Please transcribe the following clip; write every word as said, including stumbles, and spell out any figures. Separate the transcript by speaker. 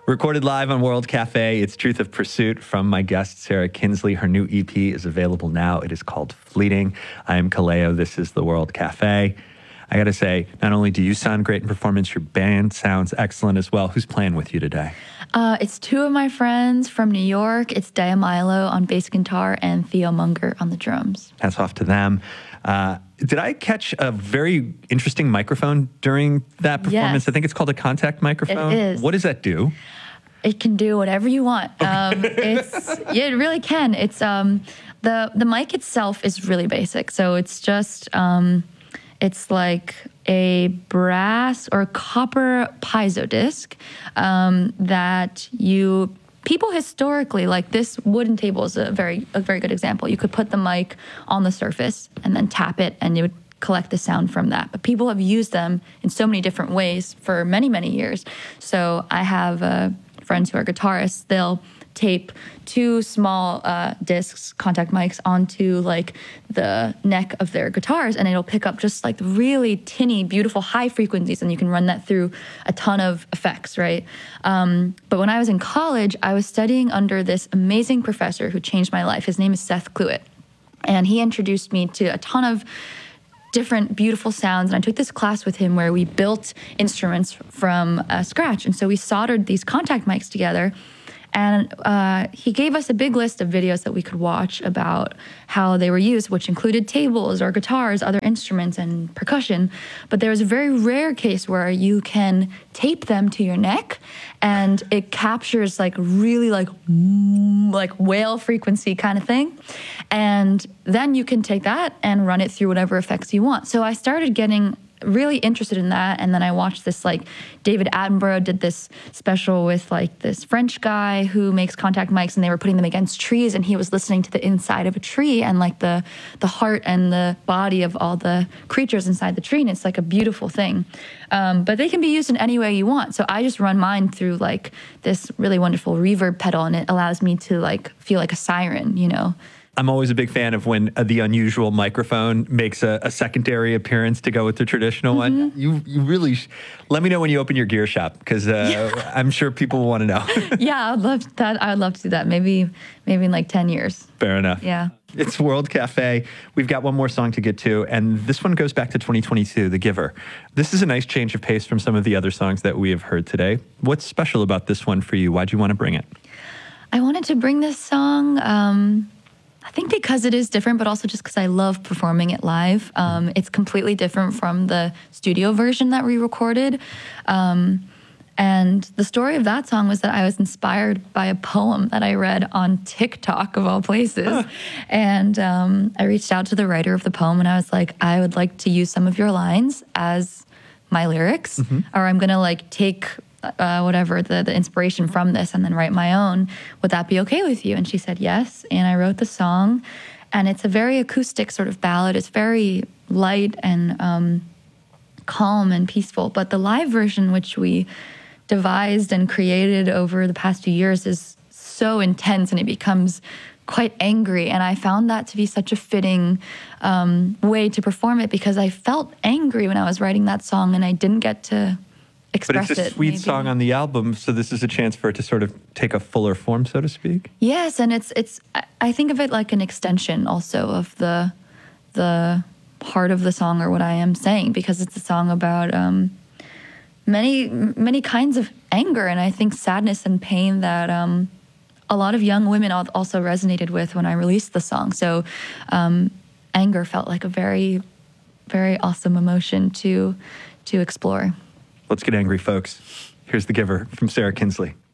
Speaker 1: Recorded live on World Cafe, it's Truth of Pursuit from my guest, Sarah Kinsley. Her new E P is available now. It is called Fleeting. I am Kaleo. This is the World Cafe. I got to say, not only do you sound great in performance, your band sounds excellent as well. Who's playing with you today?
Speaker 2: Uh, it's two of my friends from New York. It's Daya Milo on bass guitar and Theo Munger on the drums.
Speaker 1: Hats off to them. Uh, did I catch a very interesting microphone during that performance?
Speaker 2: Yes.
Speaker 1: I think it's called a contact microphone.
Speaker 2: It is.
Speaker 1: What does that do?
Speaker 2: It can do whatever you want. Um, it's yeah, it really can. It's um, the the mic itself is really basic. So it's just um, it's like a brass or copper piezo disc um, that you. People historically, like this wooden table is a very a very good example. You could put the mic on the surface and then tap it, and you would collect the sound from that. But people have used them in so many different ways for many, many years. So I have uh, friends who are guitarists. They'll tape two small uh, discs, contact mics, onto like the neck of their guitars, and it'll pick up just like really tinny, beautiful high frequencies, and you can run that through a ton of effects, right? Um, but when I was in college, I was studying under this amazing professor who changed my life. His name is Seth Cluett, and he introduced me to a ton of different beautiful sounds. And I took this class with him where we built instruments from uh, scratch. And so we soldered these contact mics together. And uh, he gave us a big list of videos that we could watch about how they were used, which included tables or guitars, other instruments, and percussion. But there was a very rare case where you can tape them to your neck, and it captures like really like like whale frequency kind of thing. And then you can take that and run it through whatever effects you want. So I started getting really interested in that, and then I watched this, like, David Attenborough did this special with like this French guy who makes contact mics, and they were putting them against trees, and he was listening to the inside of a tree and like the the heart and the body of all the creatures inside the tree, and it's like a beautiful thing. Um, but they can be used in any way you want. So I just run mine through like this really wonderful reverb pedal, and it allows me to like feel like a siren, you know.
Speaker 1: I'm always a big fan of when uh, the unusual microphone makes a, a secondary appearance to go with the traditional mm-hmm. one. You you really, sh- let me know when you open your gear shop, because uh, yeah. I'm sure people will want to know.
Speaker 2: Yeah, I'd love that. I'd love to do that. Maybe maybe in like ten years.
Speaker 1: Fair enough.
Speaker 2: Yeah.
Speaker 1: It's World Cafe. We've got one more song to get to, and this one goes back to twenty twenty-two, The Giver. This is a nice change of pace from some of the other songs that we have heard today. What's special about this one for you? Why'd you want to bring it?
Speaker 2: I wanted to bring this song, um, I think because it is different, but also just because I love performing it live. Um, it's completely different from the studio version that we recorded. Um, and the story of that song was that I was inspired by a poem that I read on TikTok, of all places. Huh. And um, I reached out to the writer of the poem, and I was like, I would like to use some of your lines as my lyrics, mm-hmm. or I'm going to like take Uh, whatever, the, the inspiration from this and then write my own. Would that be okay with you? And she said yes. And I wrote the song. And it's a very acoustic sort of ballad. It's very light and um, calm and peaceful. But the live version, which we devised and created over the past few years, is so intense, and it becomes quite angry. And I found that to be such a fitting um, way to perform it, because I felt angry when I was writing that song, and I didn't get to express
Speaker 1: it. But it's a
Speaker 2: it,
Speaker 1: sweet
Speaker 2: maybe.
Speaker 1: song on the album, so this is a chance for it to sort of take a fuller form, so to speak.
Speaker 2: Yes, and it's it's. I think of it like an extension also of the the part of the song, or what I am saying, because it's a song about um, many many kinds of anger, and I think sadness and pain that um, a lot of young women also resonated with when I released the song. So um, anger felt like a very very awesome emotion to to explore.
Speaker 1: Let's get angry, folks. Here's The Giver from Sarah Kinsley.